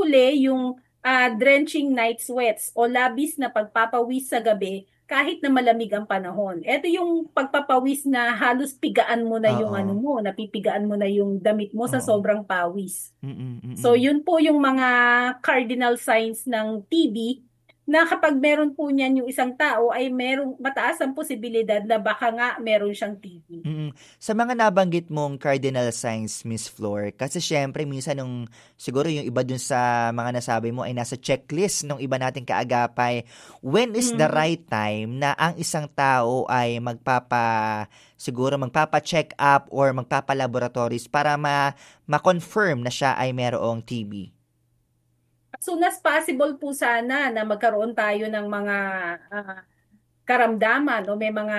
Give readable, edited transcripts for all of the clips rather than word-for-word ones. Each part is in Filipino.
huli yung drenching night sweats o labis na pagpapawis sa gabi kahit na malamig ang panahon. Ito yung pagpapawis na halos pigaan mo na yung ano Oo. mo, napipigaan mo na yung damit mo sa Oo. sobrang pawis. Mm, So, mm. yun po yung mga cardinal signs ng TB na kapag meron po niyan yung isang tao ay merong mataas ang posibilidad na baka nga meron siyang TB. Mm. Sa mga nabanggit mong cardinal signs, Miss Flor, kasi siyempre minsan nung siguro yung iba dun sa mga nasabi mo ay nasa checklist ng iba nating kaagapay, when is the Mhm. right time na ang isang tao ay siguro magpapa-check up or magpapa-laboratories para ma-confirm na siya ay merong TB? As soon as possible po sana na magkaroon tayo ng mga ah, karamdaman o may mga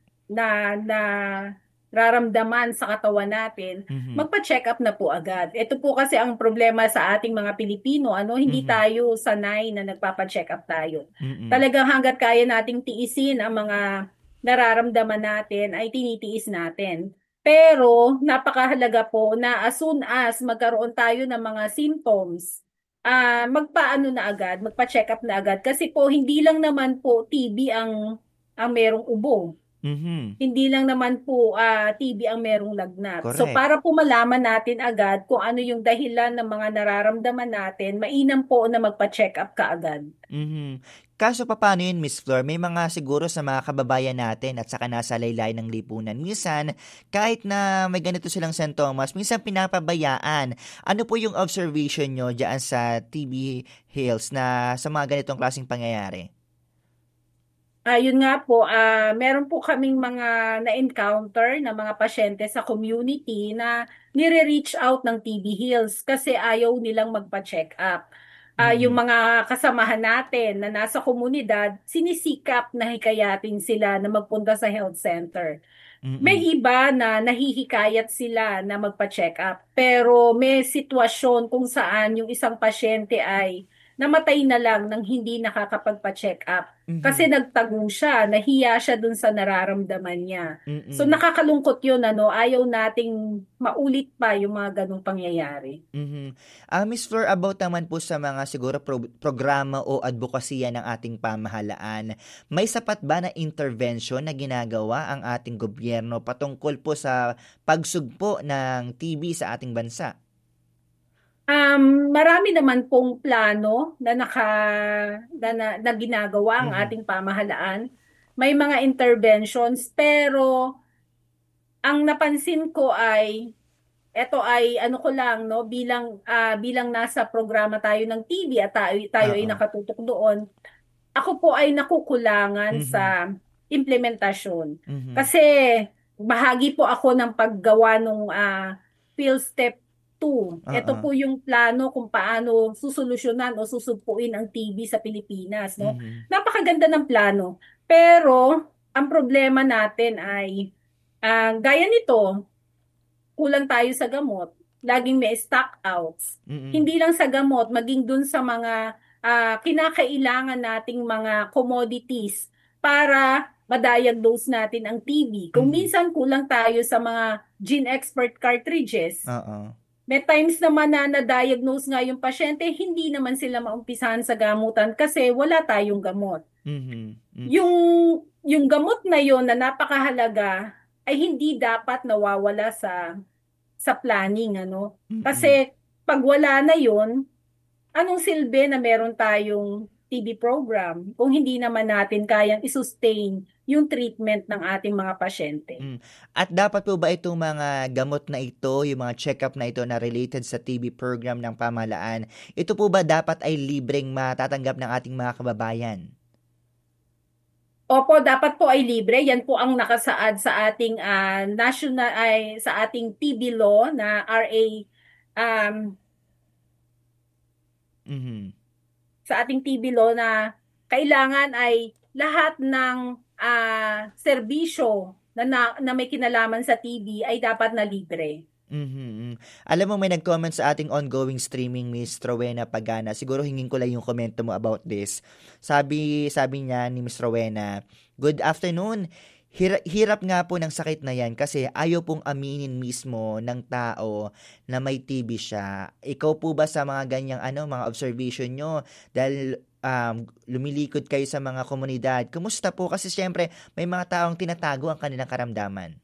na raramdaman sa katawan natin, Mhm. magpa-check up na po agad. Ito po kasi ang problema sa ating mga Pilipino, hindi Mhm. tayo sanay na nagpapa-check up tayo. Mm. Talagang hangga't kaya nating tiisin ang mga nararamdaman natin ay tinitiis natin. Pero napakahalaga po na as soon as magkaroon tayo ng mga symptoms, magpaano na agad, magpa-check up na agad kasi po hindi lang naman po TB ang merong ubo. Mhm. Hindi lang naman po TB ang merong lagnat. So Correct. para po malaman natin agad kung ano yung dahilan ng mga nararamdaman natin, mainam po na magpa-check up kaagad. Mhm. Kaso papaano yun, Miss Flor? May mga siguro sa mga kababayan natin at saka nasa laylayan ng lipunan. Minsan, kahit na may ganito silang sintomas, minsan pinapabayaan. Ano po yung observation nyo dyan sa TB Hills na sa mga ganitong klaseng pangyayari? Yun nga po, meron po kaming mga na-encounter na mga pasyente sa community na nire-reach out ng TB Heals kasi ayaw nilang magpa-check up. Yung Mm. mga kasamahan natin na nasa komunidad, sinisikap na hikayatin sila na magpunta sa health center. May Mm. iba na nahihikayat sila na magpa-check up. Pero may sitwasyon kung saan yung isang pasyente ay namatay na lang nang hindi nakakapagpa-check up. Kasi Mhm. nagtago siya, nahiya siya dun sa nararamdaman niya. So Mm. nakakalungkot yun, ayaw nating maulit pa yung mga ganong pangyayari. Mhm. Miss Flor, about naman po sa mga siguro programa o advokasya ng ating pamahalaan, may sapat ba na intervention na ginagawa ang ating gobyerno patungkol po sa pagsugpo ng TB sa ating bansa? Marami naman pong plano na ginagawa ang Mhm. ating pamahalaan. May mga interventions pero ang napansin ko ay ito ay ano ko lang no bilang nasa programa tayo ng TV at tayo ay Oo. nakatutok doon. Ako po ay nakukulangan Mhm. sa implementasyon. Mhm. Kasi bahagi po ako ng paggawa ng PhilStep 2. Ito Oo. po yung plano kung paano susolusyonan o susugpuin ang TB sa Pilipinas, no? Mhm. Napakaganda ng plano. Pero ang problema natin ay gaya nito, kulang tayo sa gamot, laging may stock outs. Mm. Hindi lang sa gamot, maging dun sa mga kinakailangan nating mga commodities para ma-diagnose natin ang TB. Kung Mhm. minsan kulang tayo sa mga gene expert cartridges, Oo. may times naman na na-diagnose nga yung pasyente, hindi naman sila maumpisahan sa gamutan kasi wala tayong gamot. Mhm. Hmm. Yung yung gamot na yon na napakahalaga ay hindi dapat nawawala sa planning, ano? Mm. Kasi pag wala na yon, anong silbi na meron tayong TB program kung hindi naman natin kayang i-sustain yung treatment ng ating mga pasyente? Hmm. At dapat po ba itong mga gamot na ito, yung mga check-up na ito na related sa TB program ng pamahalaan, ito po ba dapat ay libreng matatanggap ng ating mga kababayan? Opo, dapat po ay libre. Yan po ang nakasaad sa ating national ay sa ating TB law na RA um, Mhm. sa ating TB law na kailangan ay lahat ng serbisyo na may kinalaman sa TB ay dapat na libre. Mhm. Hmm. Alam mo may nag-comment sa ating ongoing streaming, Miss Rowena Pagana. Siguro hingin ko lang yung komento mo about this. Sabi niya ni Miss Rowena, "Good afternoon. Hirap nga po ng sakit na yan kasi ayaw pong aminin mismo ng tao na may TB siya. Ikaw po ba sa mga ganyang mga observation nyo? Dahil lumilikod kayo sa mga komunidad. Kumusta po? Kasi siyempre may mga taong tinatago ang kanilang karamdaman.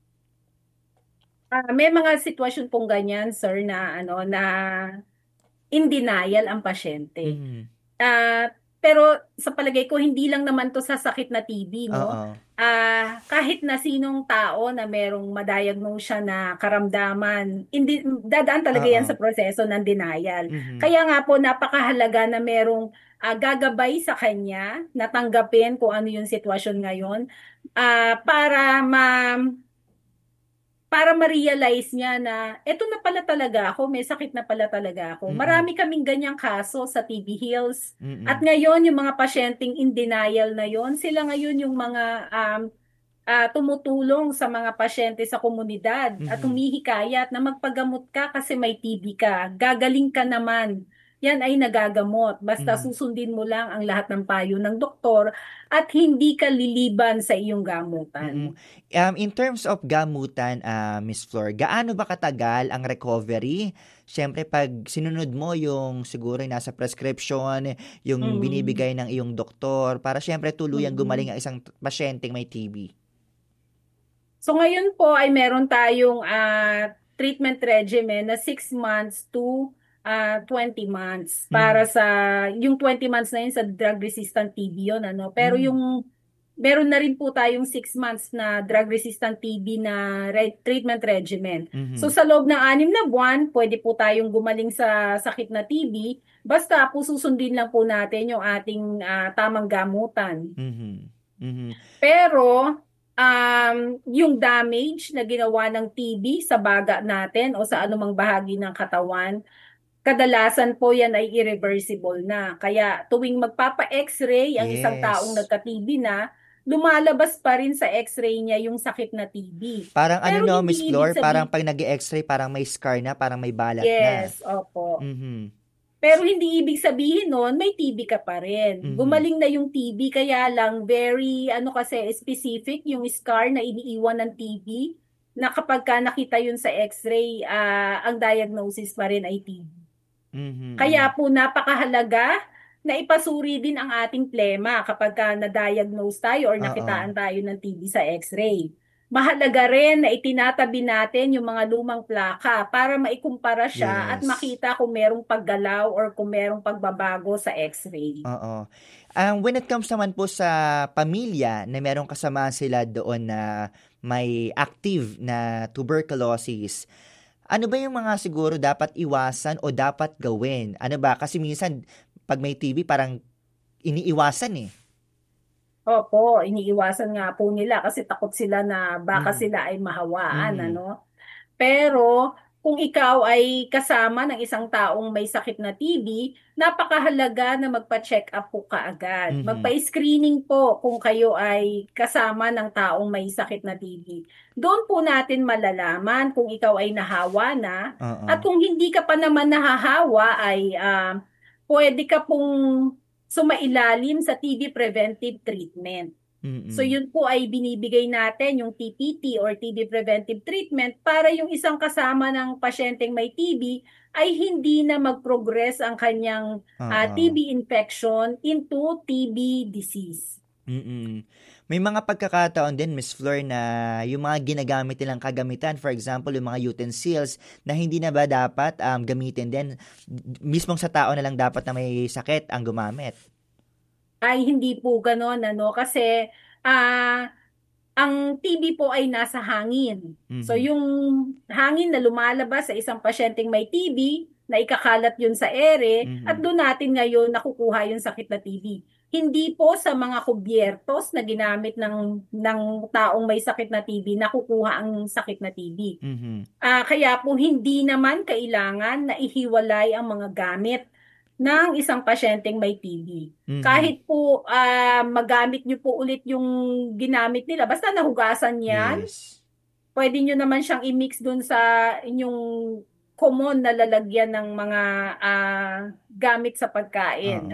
May mga sitwasyon pong ganyan, sir, na in denial ang pasyente. Mhm. Pero sa palagay ko, hindi lang naman to sa sakit na TB, no? Oo. Kahit na sinong tao na merong ma-diagnose siya na karamdaman, hindi, dadaan talaga yan Oo. sa proseso ng denial. Mhm. Kaya nga po, napakahalaga na merong gagabay sa kanya, natanggapin kung ano yung sitwasyon ngayon, para ma-realize niya na eto na pala talaga ako, may sakit na pala talaga ako. Mm. Marami kaming ganyang kaso sa TB Hills. At Mm. ngayon, yung mga pasyenteng in denial na yon, sila ngayon yung mga tumutulong sa mga pasyente sa komunidad at Mhm. humihikayat na magpagamot ka kasi may TB ka. Gagaling ka naman. Yan ay nagagamot. Basta Mhm. susundin mo lang ang lahat ng payo ng doktor at hindi ka liliban sa iyong Mm. gamutan. In terms of gamutan, Miss Flor, gaano ba katagal ang recovery? Siyempre 'pag sinunod mo yung siguro yung nasa prescription, yung Mm. binibigay ng iyong doktor para siyempre tuluyang gumaling Mm. ang isang pasyenteng may TB. So ngayon po ay meron tayong treatment regimen na 6 months to 20 months para Mhm. sa yung 20 months na yun sa drug resistant TB yun pero Hmm. yung meron na rin po tayong 6 months na drug resistant TB na treatment regimen. So Mhm. sa loob ng 6 na buwan, pwede po tayong gumaling sa sakit na TB basta po susundin lang po natin yung ating tamang gamutan. Mhm. Mhm. Pero yung damage na ginawa ng TB sa baga natin o sa anumang bahagi ng katawan, kadalasan po yan ay irreversible na. Kaya tuwing magpapa-X-ray ang isang taong Yes. nagka-TB na, lumalabas pa rin sa X-ray niya yung sakit na TB. Parang Pero Miss hindi ibig Flor, parang sabihin, 'pag nag-e-X-ray parang may scar na, parang may balat na. yes, opo. Mhm. Pero hindi ibig sabihin nun, may TB ka pa rin. Mhm. Gumaling na yung TB, kaya lang very, kasi, specific yung scar na iniiwan ng TB, na kapag ka nakita yun sa X-ray, ang diagnosis pa rin ay TB. Mhm. Kaya Mhm. po napakahalaga na ipasuri din ang ating plema kapag ka na-diagnose tayo or Oo. nakitaan tayo ng TB sa X-ray. Mahalaga rin na itinatabi natin yung mga lumang plaka para maikumpara siya at Yes. makita kung merong paggalaw or kung merong pagbabago sa X-ray. Oo. When it comes naman po sa pamilya na merong kasamaan sila doon na may active na tuberculosis, ano ba yung mga siguro dapat iwasan o dapat gawin? Ano ba? Kasi minsan, pag may TB, parang iniiwasan eh. Opo, iniiwasan nga po nila kasi takot sila na baka Mhm. sila ay mahawaan, Mhm. ano? Pero kung ikaw ay kasama ng isang taong may sakit na TB, napakahalaga na magpa-check up po kaagad. Mhm. Magpa-screening po kung kayo ay kasama ng taong may sakit na TB. Doon po natin malalaman kung ikaw ay nahawa na at Oo. kung hindi ka pa naman nahahawa ay pwede ka pong sumailalim sa TB preventive treatment. So Mm. yun po ay binibigay natin yung TPT or TB preventive treatment para yung isang kasama ng pasyenteng may TB ay hindi na mag-progress ang kanyang Oo. TB infection into TB disease. Mm. May mga pagkakataon din, Miss Flor, na yung mga ginagamit nilang kagamitan, for example, yung mga utensils na hindi na ba dapat gamitin din? Mismong sa tao na lang dapat na may sakit ang gumamit. Ay hindi po gano'n kasi ah ang TB po ay nasa hangin. So Mhm. yung hangin na lumalabas sa isang pasyenteng may TB, na ikakalat yun sa ere, at Mhm. doon natin ngayon nakukuha yung sakit na TB. Hindi po sa mga kubyertos na ginamit ng taong may sakit na TB nakukuha ang sakit na TB. Mhm. Kaya po hindi naman kailangan na ihiwalay ang mga gamit ng isang pasyenteng may TB. Mhm. Kahit po magamit niyo po ulit yung ginamit nila, basta nahugasan yan, Yes. pwede niyo naman siyang i-mix dun sa inyong common na lalagyan ng mga gamit sa pagkain. Oo. At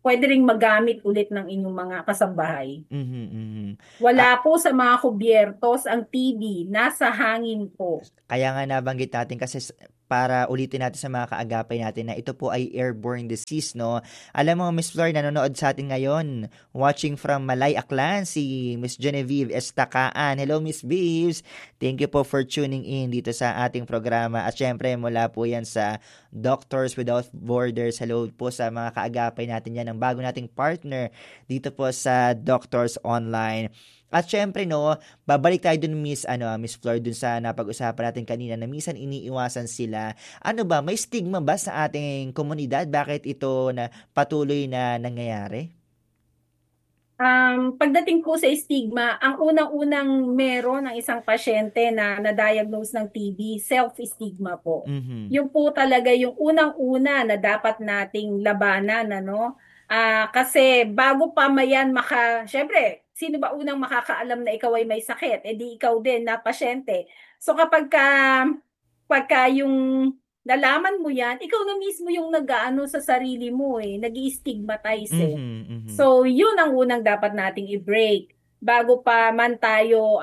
pwede ring magamit ulit ng inyong mga kasambahay. Mhm, mhm. Ah, Wala po sa mga kubyertos ang TB, nasa hangin po. kaya nga nabanggit natin kasi para ulitin natin sa mga kaagapay natin na ito po ay airborne disease, no? Alam mo, Miss Flor, nanonood sa atin ngayon, watching from Malay, Aklan, si Miss Genevieve Estacaan. Hello, Miss Beeves. Thank you po for tuning in dito sa ating programa. At syempre, mula po yan sa Doctors Without Borders. Hello po sa mga kaagapay natin yan, ang bago nating partner dito po sa Doctors Online. At syempre, no, babalik tayo dun, Miss Flor, dun sa napag-usapan natin kanina na minsan iniiwasan sila. Ano ba, may stigma ba sa ating komunidad? Bakit ito na patuloy na nangyayari? Pagdating po sa stigma, ang unang-unang meron ng isang pasyente na na-diagnose ng TB, self-stigma po. Mhm. Yung po talaga yung unang-una na dapat nating labanan, ano? Kasi bago pa mayan syempre, sino ba unang makakaalam na ikaw ay may sakit? Eh di ikaw din na pasyente. So pagka yung nalaman mo yan, ikaw na mismo yung nag-aano sa sarili mo nag-i-stigmatize eh. Mhm, mhm. So, yun ang unang dapat nating i-break. Bago pa man tayo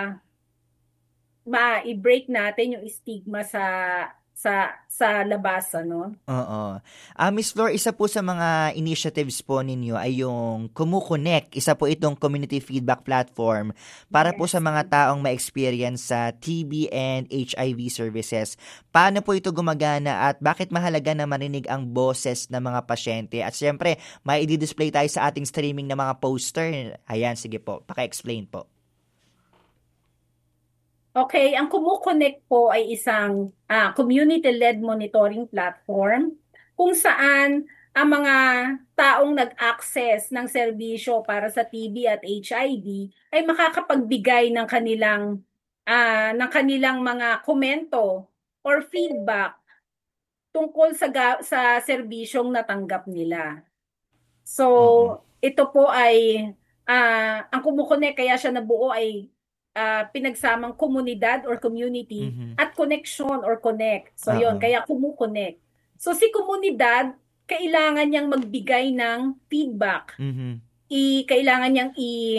ma-i-break natin yung stigma sa labas, ano? Oo. Miss Flor, isa po sa mga initiatives po ninyo ay yung Kumu-Connect. Isa po itong community feedback platform para po sa Yes. mga taong ma-experience sa TB and HIV services. Paano po ito gumagana at bakit mahalaga na marinig ang boses ng mga pasyente? At siyempre, may i-display tayo sa ating streaming ng mga poster. Ayan, sige po. Paki-explain po. Okay, ang Kumu-Connect po ay isang community-led monitoring platform kung saan ang mga taong nag-access ng serbisyo para sa TB at HIV ay makakapagbigay ng kanilang mga komento or feedback tungkol sa serbisyong natanggap nila. So, Oo. ito po ay ang Kumu-Connect kaya siya nabuo ay pinagsamang komunidad or community Mhm. at connection or connect. So, yon Oo. kaya Kumu-Connect. So, si komunidad, kailangan niyang magbigay ng feedback. Mhm. Kailangan niyang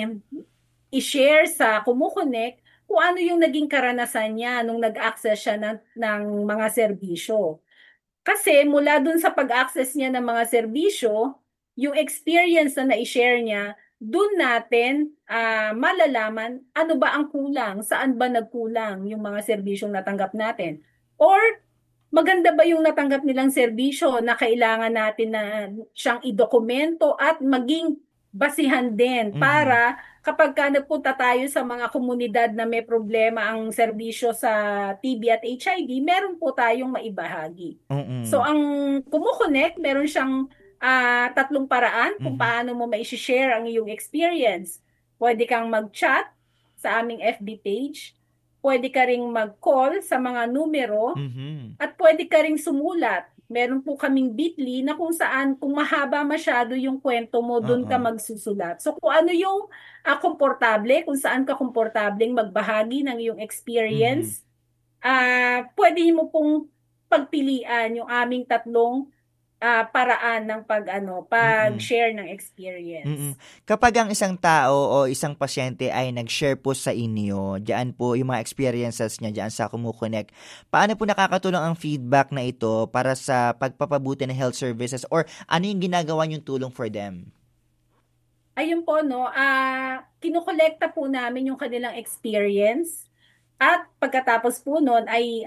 i-share sa Kumu-Connect kung ano yung naging karanasan niya nung nag-access siya ng mga serbisyo. Kasi mula dun sa pag-access niya ng mga serbisyo, yung experience na na-share niya, dun natin malalaman ano ba ang kulang, saan ba nagkulang yung mga serbisyong natanggap natin. Or maganda ba yung natanggap nilang serbisyo na kailangan natin na siyang idokumento at maging basihan din Mhm. para kapag ka nagpunta tayo sa mga komunidad na may problema ang serbisyo sa TB at HIV, meron po tayong maibahagi. So Mm. ang Kumu-Connect, meron siyang tatlong paraan kung Mhm. paano mo mai-share ang iyong experience. Pwede kang mag-chat sa aming FB page, pwede ka ring mag-call sa mga numero, Mhm. at pwede ka ring sumulat. Meron po kaming Bitly na kung saan kung mahaba masyado yung kwento mo, doon ka Oo. magsusulat. So kung ano yung komportable, kung saan ka komportableng magbahagi ng iyong Mhm. experience, pwede mo pong pagpilian yung aming tatlong paraan ng Mm. pag-share ng Mm. experience. Kapag ang isang tao o isang pasyente ay nag-share po sa inyo, diyan po yung mga experiences niya diyan sa Kumu-Connect, paano po nakakatulong ang feedback na ito para sa pagpapabuti ng health services or ano yung ginagawa niyong tulong for them? Ayun po, no, kinukolekta po namin yung kanilang experience at pagkatapos po nun ay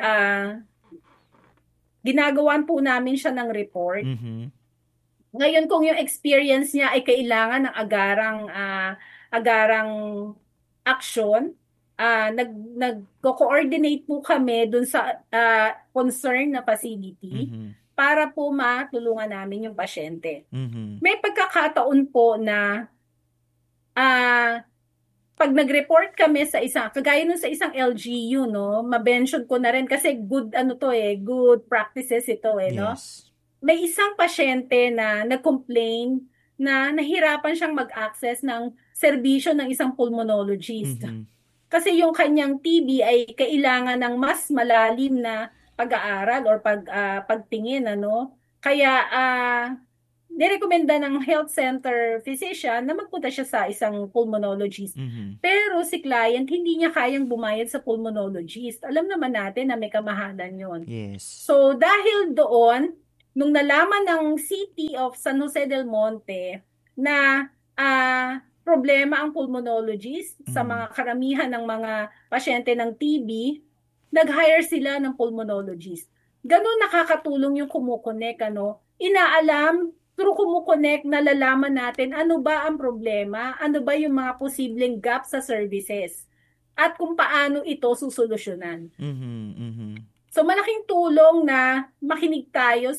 ginagawan po namin siya ng report. Mhm. Ngayon, kung yung experience niya ay kailangan ng agarang action, nag-coordinate po kami dun sa concern na facility Mhm. para po matulungan namin yung pasyente. Mhm. May pagkakataon po na ah, pag nag-report kami sa isang, kagaya nun sa isang LGU, no, ma-mention ko na rin kasi good practices ito no. Yes. May isang pasyente na nag-complain na nahirapan siyang mag-access ng serbisyo ng isang pulmonologist. Mhm. Kasi yung kanyang TB ay kailangan ng mas malalim na pag-aaral or pagtingin, ano. Kaya nirekomenda ng health center physician na magpunta siya sa isang pulmonologist. Mhm. Pero si client, hindi niya kayang bumayad sa pulmonologist. Alam naman natin na may kamahalan yon. Yes. So dahil doon, nung nalaman ng City of San Jose del Monte na problema ang pulmonologist sa Mhm. mga karamihan ng mga pasyente ng TB, nag-hire sila ng pulmonologist. Ganon nakakatulong yung kumukonek, ano? Inaalam, through kumukonek, nalalaman natin ano ba ang problema, ano ba yung mga posibleng gap sa services, at kung paano ito susolusyonan. Mhm. Mhm. So malaking tulong na makinig tayo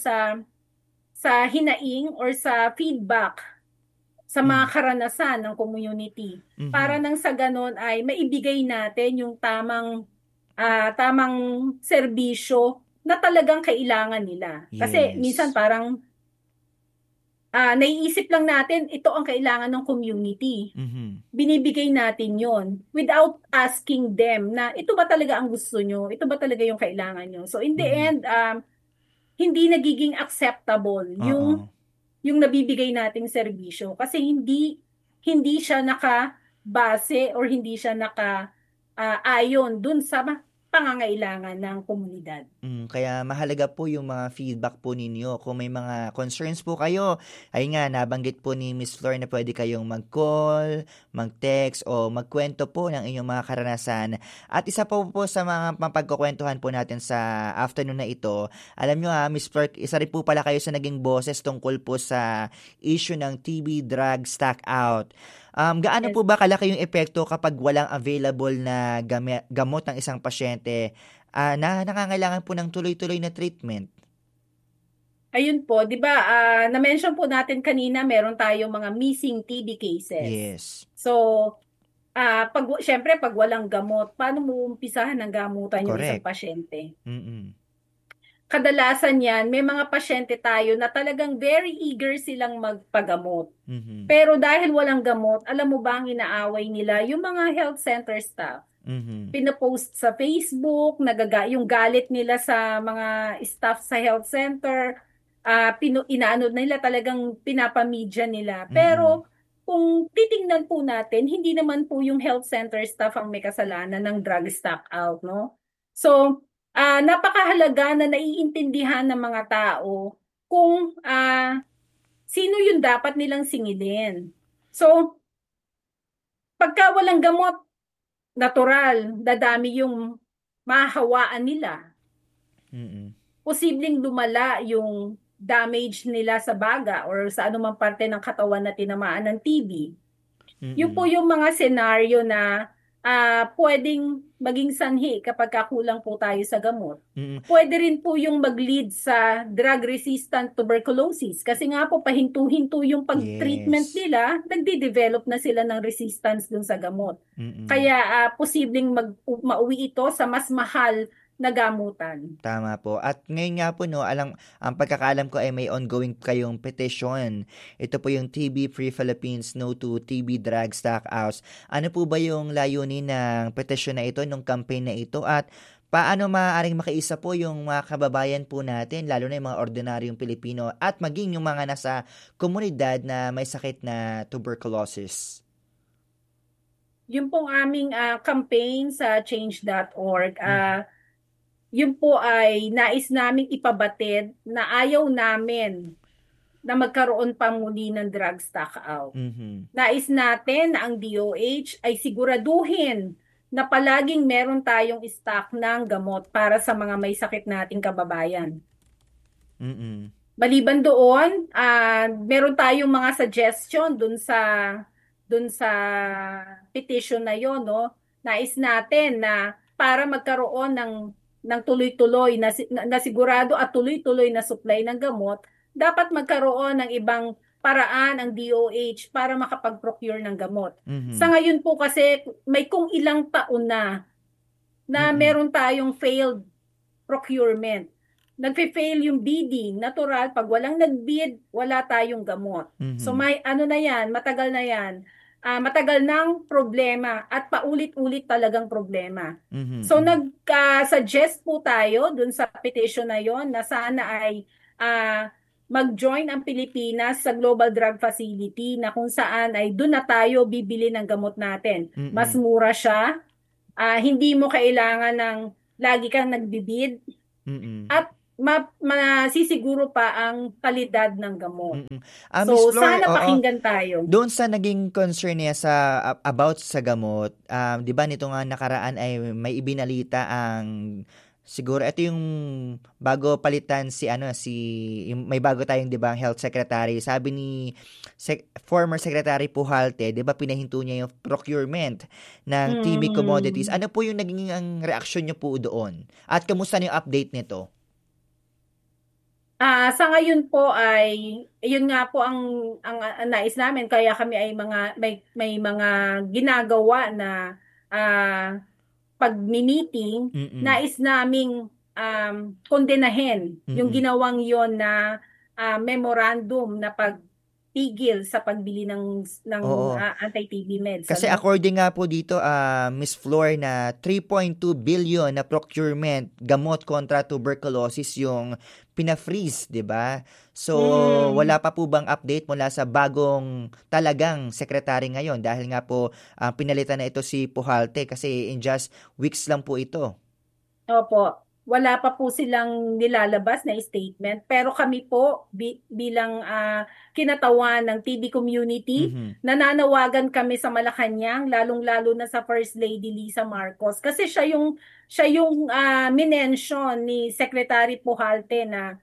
sa hinaing or sa feedback sa mga Mhm. karanasan ng community para Mhm. nang sa ganon ay maibigay natin yung tamang serbisyo na talagang kailangan nila. Kasi minsan Yes. parang naiisip lang natin ito ang kailangan ng community. Mhm. Binibigay natin yon without asking them na ito ba talaga ang gusto nyo? Ito ba talaga yung kailangan nyo? So in the Mhm. end, hindi nagiging acceptable Oo. yung nabibigay nating serbisyo kasi hindi siya nakabase or hindi siya ayon dun sa pangangailangan ng komunidad. Kaya mahalaga po yung mga feedback po ninyo. Kung may mga concerns po kayo, ay nga, nabanggit po ni Miss Flor na pwede kayong mag-call, mag-text, o magkwento po ng inyong mga karanasan. At isa po sa mga mapagkukwentuhan po natin sa afternoon na ito, alam nyo Miss Flor, isa rin po pala kayo sa naging boses tungkol po sa issue ng TB drug stock out. Gaano Yes. po ba kalaki yung epekto kapag walang available na gamot ng isang pasyente na nangangailangan po ng tuloy-tuloy na treatment? Ayun po, 'di ba, na-mention po natin kanina meron tayong mga missing TB cases. Yes, So, syempre pag walang gamot, paano mo umpisahan ng gamutan yung isang correct. pasyente? Mm. Kadalasan yan, may mga pasyente tayo na talagang very eager silang magpagamot. Mhm. Pero dahil walang gamot, alam mo ba ang inaaway nila? Yung mga health center staff, Mhm. pinapost sa Facebook, yung galit nila sa mga staff sa health center, inaano nila, talagang pinapamedya nila. Mm. Pero kung titingnan po natin, hindi naman po yung health center staff ang may kasalanan ng drug stock out, no? So, napakahalaga na naiintindihan ng mga tao kung sino yung dapat nilang singilin. So, pagka walang gamot, natural, dadami yung mahawaan nila. Mm. Posibleng lumala yung damage nila sa baga or sa anumang parte ng katawan na tinamaan ng TB. Yun po Mm. yung mga senaryo na pwedeng maging sanhi kapag kulang po tayo sa gamot. Mm. Pwede rin po yung mag-lead sa drug-resistant tuberculosis. Kasi nga po, pahinto-hinto yung pag-treatment Yes. nila, nagde-develop na sila ng resistance dun sa gamot. Mm. Kaya posibleng mauwi ito sa mas mahal na gamutan. Tama po. At ngayon nga po 'no, ang pagkakaalam ko ay may ongoing kayong petition. Ito po yung TB Free Philippines No to TB Drug Stockouts. Ano po ba yung layunin ng petition na ito, nung campaign na ito, at paano maaaring makiisa po yung mga kababayan po natin, lalo na yung mga ordinaryong Pilipino at maging yung mga nasa komunidad na may sakit na tuberculosis? Yung pong aming campaign sa change.org, Mhm. yun po ay nais naming ipabatid na ayaw namin na magkaroon pa muli ng drug stock out. Mhm. Nais natin na ang DOH ay siguraduhin na palaging meron tayong stock ng gamot para sa mga may sakit nating kababayan. Mm. Maliban doon, meron tayong mga suggestion dun sa petition na yon, no? Nais natin na para magkaroon ng tuloy-tuloy na sigurado at tuloy-tuloy na supply ng gamot, dapat magkaroon ng ibang paraan ang DOH para makapag-procure ng gamot. Sa Mhm. ngayon po kasi may kung ilang taon na Mm. meron tayong failed procurement. Nagfe-fail yung bidding. Natural, pag walang nag-bid, wala tayong gamot. So Mhm. may ano na yan, matagal na yan. Matagal ng problema at paulit-ulit talagang problema. Mhm. So Mhm. nag-suggest po tayo dun sa petition na yon na sana ay mag-join ang Pilipinas sa Global Drug Facility na kung saan ay doon na tayo bibili ng gamot natin. Mas Mm. mura siya, hindi mo kailangan ng lagi kang nagbibid Mm. at masisiguro pa ang kalidad ng gamot. Mm. Miss So, Flor, sana oo. pakinggan tayo. Doon sa naging concern niya sa about sa gamot, 'di ba nito nga nakaraan ay may ibinalita ang siguro ito yung bago palitan si may bago tayong 'di ba health secretary. Sabi ni former Secretary Pujalte, 'di ba pinahinto niya yung procurement ng TB commodities. Mm. Ano po yung naging ang reaksyon niyo po doon? At kamusta na yung update nito? Sa ngayon po ay yun nga po ang nais namin kaya kami ay may mga ginagawa na ah, pag-meeting. Mm. Nais naming kondenahin yung Mm. ginawang yon na memorandum na pagpigil sa pagbili ng Oo. anti-TB meds, Kasi ano? according nga po dito, Miss Flor, na 3.2 billion na procurement gamot kontra tuberculosis yung pina-freeze, 'di ba? So, Mm. wala pa po bang update mula sa bagong talagang sekretary ngayon dahil nga po pinalitan na ito si Pujalte kasi in just weeks lang po ito. Opo, wala pa po silang nilalabas na statement pero kami po bilang kinatawan ng TB community, Mhm. nananawagan kami sa Malacanang lalong-lalo na sa First Lady Lisa Marcos kasi siya yung minention ni Secretary Pujalte na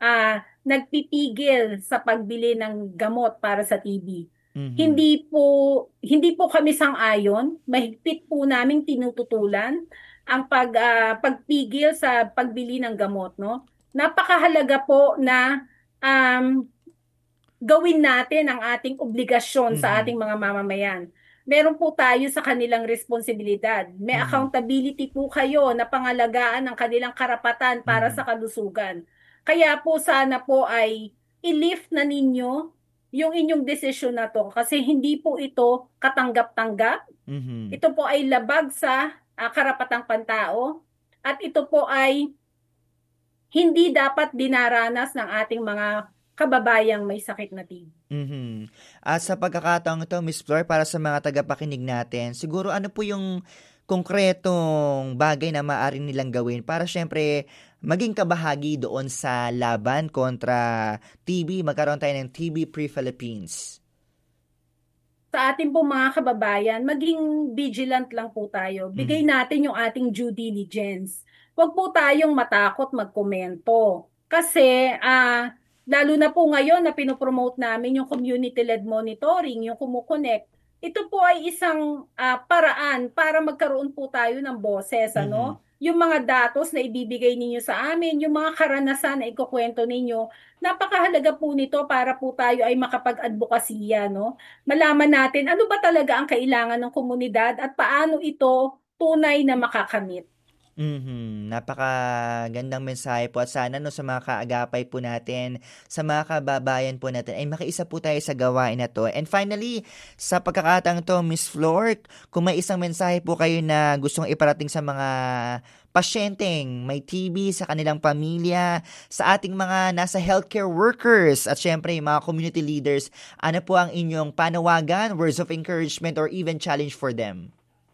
nagpipigil sa pagbili ng gamot para sa TB. Mhm. Hindi po kami sang-ayon, mahigpit po naming tinututulan ang pagpigil sa pagbili ng gamot, no? Napakahalaga po na um, gawin natin ang ating obligasyon sa Mhm. ating mga mamamayan. Meron po tayo sa kanilang responsibilidad. May Mhm. accountability po kayo na pangalagaan ang kanilang karapatan para Mhm. sa kalusugan. Kaya po sana po ay i-lift na ninyo yung inyong desisyon na to kasi hindi po ito katanggap-tanggap. Mhm. Ito po ay labag sa karapatang pantao at ito po ay hindi dapat dinaranas ng ating mga kababayang may sakit na TB. Mhm. At sa pagkakataong ito, Miss Flor, para sa mga tagapakinig natin, siguro ano po yung konkretong bagay na maaari nilang gawin para syempre maging kabahagi doon sa laban kontra TB, magkaroon tayo ng TB-free Philippines. Sa ating pong mga kababayan, maging vigilant lang po tayo. Bigay Mhm. natin yung ating due diligence. Huwag po tayong matakot magkomento. Kasi lalo na po ngayon na pinopromote namin yung community-led monitoring, yung kumukonect, ito po ay isang paraan para magkaroon po tayo ng boses, Mhm. ano? Yung mga datos na ibibigay ninyo sa amin, yung mga karanasan na ikukwento ninyo, napakahalaga po nito para po tayo ay makapag-advokasya, no? Malaman natin ano ba talaga ang kailangan ng komunidad at paano ito tunay na makakamit. Mhm, napakagandang mensahe po at sana 'no sa mga kaagapay po natin, sa mga kababayan po natin ay makiisa po tayo sa gawain na 'to. And finally, sa pagkakataong 'to, Miss Flor, kung may isang mensahe po kayo na gustong iparating sa mga pasyenteng may TB, sa kanilang pamilya, sa ating mga nasa healthcare workers at siyempre yung mga community leaders, ano po ang inyong panawagan, words of encouragement or even challenge for them?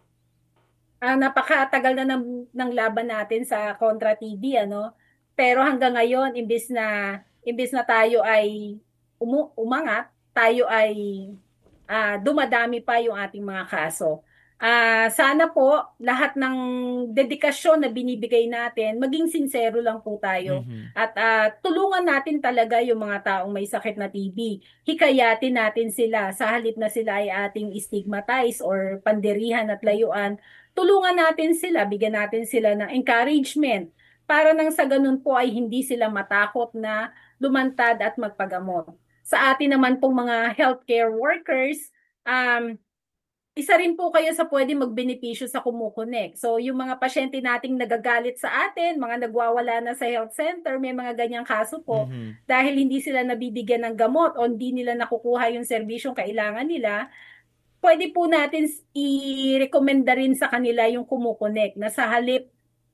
Napakatagal na ng laban natin sa kontra TB, ano? Pero hanggang ngayon, imbis na tayo ay umangat, tayo ay dumadami pa yung ating mga kaso. Sana po lahat ng dedikasyon na binibigay natin, maging sincero lang po tayo. Mhm. At tulungan natin talaga yung mga taong may sakit na TB. Hikayatin natin sila sa halip na sila ay ating stigmatize or pandirihan at layuan. Tulungan natin sila, bigyan natin sila ng encouragement para nang sa ganun po ay hindi sila matakot na lumantad at magpagamot. Sa atin naman pong mga healthcare workers, um, isa rin po kayo sa pwede magbenepisyo sa Kumukonek. So, yung mga pasyente nating nagagalit sa atin, mga nagwawala na sa health center, may mga ganyang kaso po, Mhm. dahil hindi sila nabibigyan ng gamot o hindi nila nakukuha yung serbisyong kailangan nila, pwede po natin i-recommenda rin sa kanila yung Kumukonek na sa halip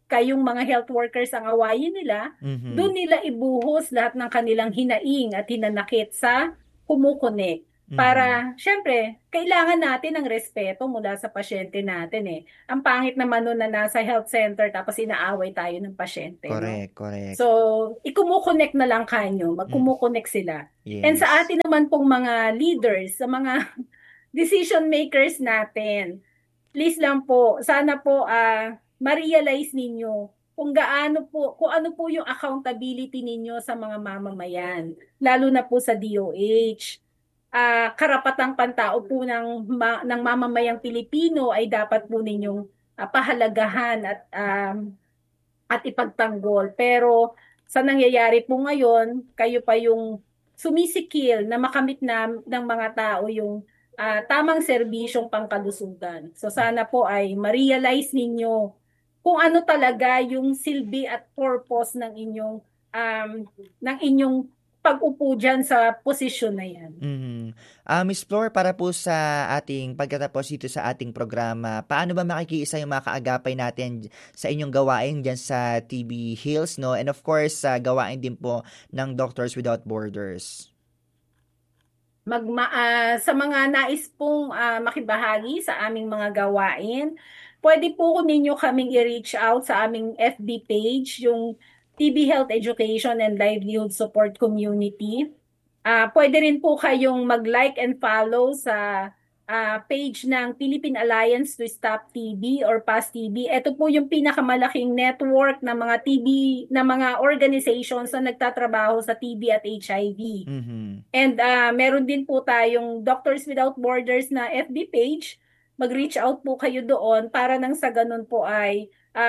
kayong mga health workers ang awayin nila, doon nila ibuhos lahat ng kanilang hinaing at hinanakit sa kumukonek. Para, syempre, kailangan natin ng respeto mula sa pasyente natin eh. Ang pangit naman nun na nasa health center tapos inaaway tayo ng pasyente, no? Correct. So, ikumukonek na lang kanyo, magkumukonek sila. And Yes. sa atin naman pong mga leaders, sa mga decision makers natin, please lang po, sana po ma-realize ninyo kung ano po yung accountability ninyo sa mga mamamayan, lalo na po sa DOH. Karapatang pantao po ng mamamayang Pilipino ay dapat po ninyong pahalagahan at ipagtanggol. Pero sa nangyayari po ngayon, kayo pa yung sumisikil na makamit ng mga tao yung tamang serbisyong pangkalusugan. So sana po ay ma-realize ninyo kung ano talaga yung silbi at purpose ng inyong pag-upo dyan sa posisyon na yan. Miss Flor, para po sa ating pagkatapos dito sa ating programa, paano ba makikiisa yung mga kaagapay natin sa inyong gawain dyan sa TB Heals, no? And of course, sa gawain din po ng Doctors Without Borders. Sa mga nais pong makibahagi sa aming mga gawain, pwede po ninyo kaming i-reach out sa aming FB page, yung TB Health Education and Livelihood Support Community. Pwede rin po kayong mag-like and follow sa page ng Philippine Alliance to Stop TB or PAS TB. Ito po yung pinakamalaking network ng mga TB, na mga organizations na nagtatrabaho sa TB at HIV. And meron din po tayong Doctors Without Borders na FB page. Mag-reach out po kayo doon para nang sa ganun po ay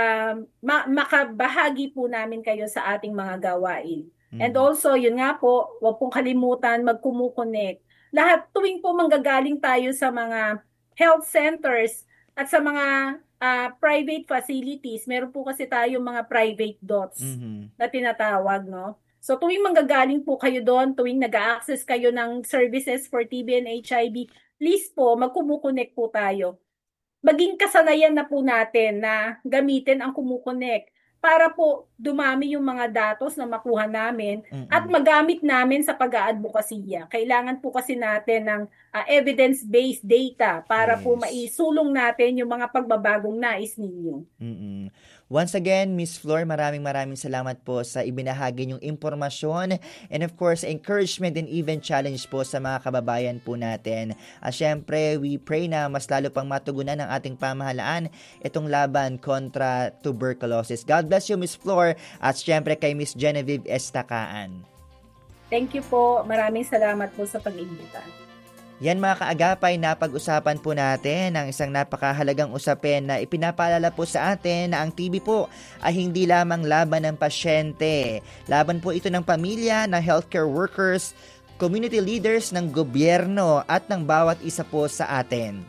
makabahagi po namin kayo sa ating mga gawain. And also, yun nga po, huwag pong kalimutan mag-kumukonek. Lahat tuwing po manggagaling tayo sa mga health centers at sa mga private facilities, meron po kasi tayong mga private dots na tinatawag, no? So tuwing manggagaling po kayo doon, tuwing nag-a-access kayo ng services for TB and HIV, please po, mag-kumukonek po tayo. Maging kasanayan na po natin na gamitin ang kumukonek para po dumami yung mga datos na makuha namin at magamit namin sa pag-aadvokasya. Kailangan po kasi natin ng evidence-based data para po maisulong natin yung mga pagbabagong nais ninyo. Once again, Miss Flor, maraming salamat po sa ibinahagi niyong impormasyon and of course, encouragement and even challenge po sa mga kababayan po natin. Syempre, we pray na mas lalo pang matugunan ng ating pamahalaan itong laban kontra tuberculosis. God bless you, Miss Flor, at syempre kay Miss Genevieve Estacaan. Thank you po. Maraming salamat po sa pag-imbita. Yan mga kaagapay, napag-usapan po natin ang isang napakahalagang usapin na ipinapaalala po sa atin na ang TB po ay hindi lamang laban ng pasyente. Laban po ito ng pamilya, ng healthcare workers, community leaders, ng gobyerno at ng bawat isa po sa atin.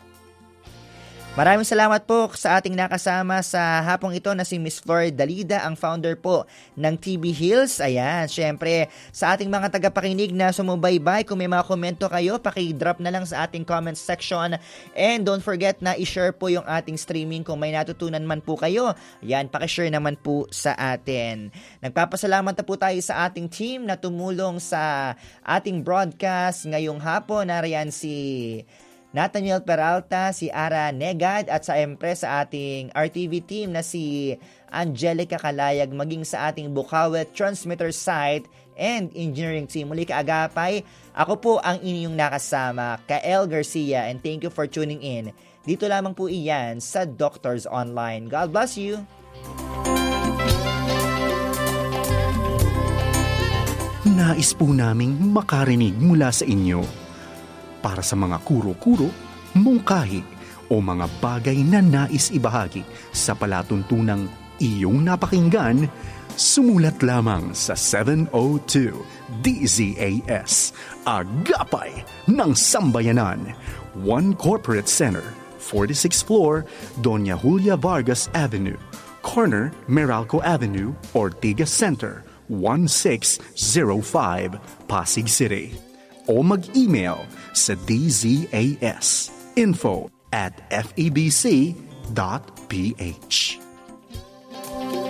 Maraming salamat po sa ating nakasama sa hapong ito na si Miss Flor Dalida, ang founder po ng TB Heals. Ayan, syempre sa ating mga tagapakinig na sumubaybay, kung may mga komento kayo, paki-drop na lang sa ating comment section. And don't forget na i-share po yung ating streaming kung may natutunan man po kayo. Ayan, paki-share naman po sa atin. Nagpapasalamat na po tayo sa ating team na tumulong sa ating broadcast ngayong hapon. Nariyan si Nathaniel Peralta, si Ara Negad at sa sa ating RTV team na si Angelica Kalayag, maging sa ating Bukawet Transmitter Site and Engineering team. Muli kaagapay, ako po ang inyong nakasama, Kael Garcia, and thank you for tuning in. Dito lamang po iyan sa Doctors Online. God bless you! Nais po naming makarinig mula sa inyo. Para sa mga kuro-kuro, mungkahi o mga bagay na nais ibahagi sa palatuntunang iyong napakinggan, sumulat lamang sa 702 DZAS, Agapay ng Sambayanan, 1 Corporate Center, 46th floor, Doña Julia Vargas Avenue, corner Meralco Avenue, Ortigas Center, 1605, Pasig City. O mag-email sa dzas info@febc.ph.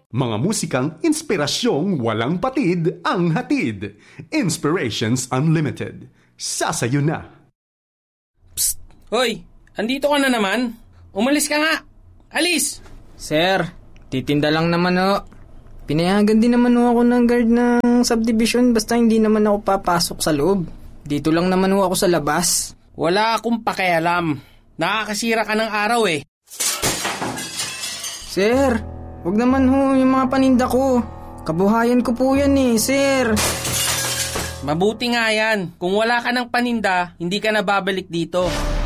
Mga musikang inspirasyong walang patid ang hatid. Inspirations Unlimited. Sasayo na. Psst! Hoy! Andito ka na naman? Umalis ka nga! Alis! Sir, titinda lang naman ho. Pinayagan din naman ho ako ng guard ng subdivision basta hindi naman ako papasok sa loob. Dito lang naman ho ako sa labas. Wala akong pakialam. Nakakasira ka ng araw eh. Sir, wag naman ho yung mga paninda ko. Kabuhayan ko po yan eh, sir. Mabuti nga yan. Kung wala ka ng paninda, hindi ka na babalik dito.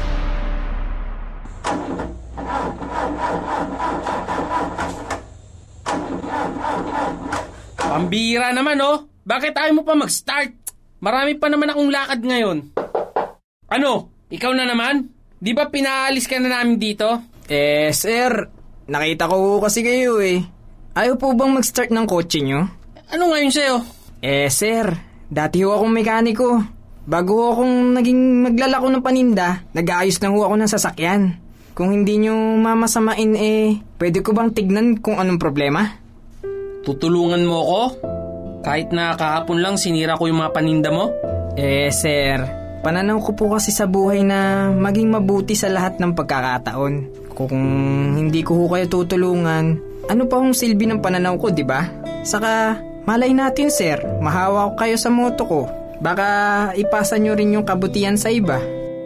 Pambira naman oh. Bakit ayaw mo pa mag-start? Marami pa naman akong lakad ngayon. Ano? Ikaw na naman? Di ba pinaalis ka na namin dito? Sir, nakita ko ho kasi kayo eh. Ayaw po bang mag-start ng kotse nyo? Ano ngayon sa'yo? Sir, dati ho akong mekaniko. Bago ho akong naging maglalako ng paninda, nag-aayos na ho ako ng sasakyan. Kung hindi nyo mamasamain pwede ko bang tignan kung anong problema? Tutulungan mo ako? Kahit na kahapon lang sinira ko yung mga paninda mo? Sir, pananaw ko po kasi sa buhay na maging mabuti sa lahat ng pagkakataon. Kung hindi ko ho kayo tutulungan, ano pa hong silbi ng pananaw ko, di ba? Saka, malay natin sir, mahawa ko kayo sa moto ko. Baka ipasa nyo rin yung kabutihan sa iba.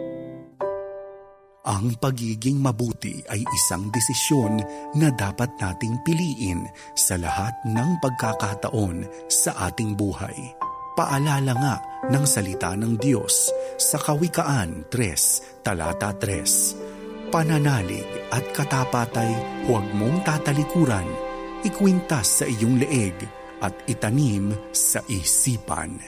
Ang pagiging mabuti ay isang desisyon na dapat nating piliin sa lahat ng pagkakataon sa ating buhay. Paalala nga ng salita ng Diyos sa Kawikaan 3, talata 3. Pananalig at katapatay huwag mong tatalikuran, ikwintas sa iyong leeg at itanim sa isipan.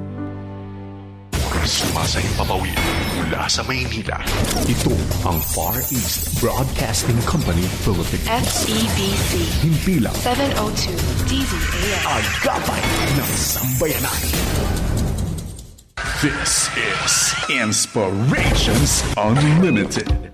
Sumasayang papawid mula sa Maynila. Ito ang Far East Broadcasting Company Philippines. FEBC. Himpilang 702 DZAM. Agapay ng Sambayanan. This is Inspirations Unlimited.